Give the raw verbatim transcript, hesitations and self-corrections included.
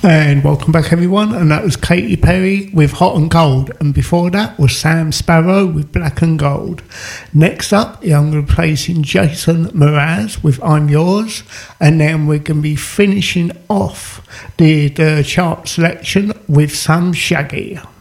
And welcome back, everyone. And that was Katy Perry with Hot and Cold. And before that was Sam Sparro with Black and Gold. Next up, I'm going to be placing Jason Mraz with I'm Yours. And then we're going to be finishing off the, the chart selection with Sam Shaggy.